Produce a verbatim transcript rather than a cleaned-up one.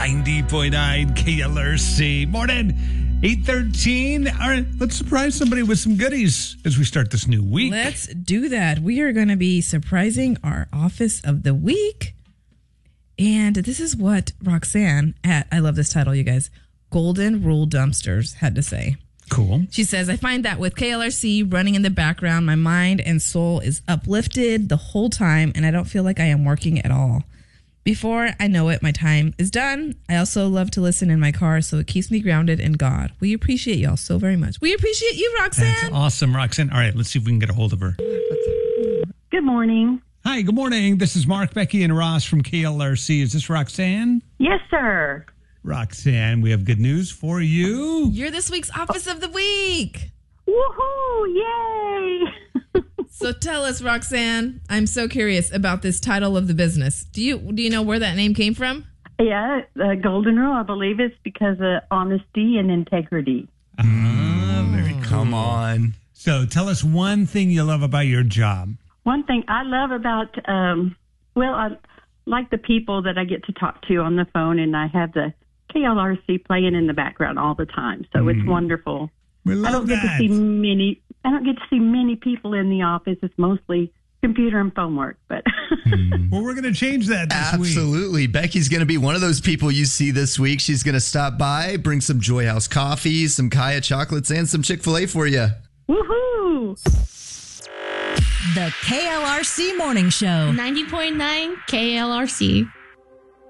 ninety point nine K L R C. Morning, eight thirteen. All right, let's surprise somebody with some goodies as we start this new week. Let's do that. We are going to be surprising our office of the week. And this is what Roxanne at, I love this title, you guys, Golden Rule Dumpsters had to say. Cool. She says, I find that with K L R C running in the background, my mind and soul is uplifted the whole time, and I don't feel like I am working at all. Before I know it, my time is done. I also love to listen in my car, so it keeps me grounded in God. We appreciate y'all so very much. We appreciate you, Roxanne. That's awesome, Roxanne. All right, let's see if we can get a hold of her. Good morning. Hi, good morning. This is Mark, Becky, and Ross from K L R C. Is this Roxanne? Yes, sir. Roxanne, we have good news for you. You're this week's Office of the Week. Woohoo! Yay! So tell us, Roxanne, I'm so curious about this title of the business. Do you do you know where that name came from? Yeah, the golden rule, I believe it's because of honesty and integrity. Ah, very cool. Come on. So tell us one thing you love about your job. One thing I love about, um, well, I like the people that I get to talk to on the phone, and I have the K L R C playing in the background all the time, so mm. it's wonderful. We love I don't that. get to see many. I don't get to see many people in the office. It's mostly computer and phone work. But mm. well, we're going to change that this Absolutely. week. Becky's going to be one of those people you see this week. She's going to stop by, bring some Joy House coffee, some Kaya chocolates, and some Chick-fil-A for you. Woohoo! The K L R C Morning Show. ninety point nine K L R C.